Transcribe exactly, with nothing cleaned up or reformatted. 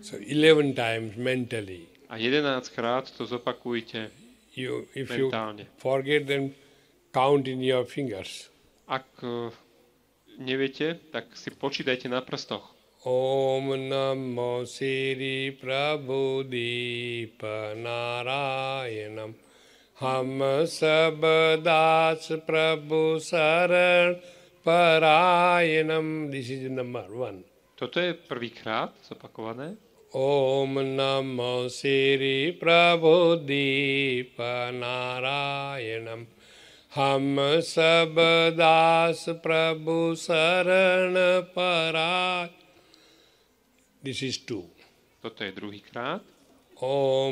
So eleven times mentally. A jedenásťkrát to zopakujte You, if mentálne. you forget, then count in your fingers. Ak uh, neviete, tak si počítajte na prstoch. Om Namo Sri Prabhudeepa Narayanam Ham Sabdas Prabhu Saran Parayanam. This is number one. Toto je prvýkrát zopakované. Om Namo Sri Prabhudeepa Narayanam Ham Sabdas Prabhu Saran Parayanam. This is two. Toto je druhýkrát. Om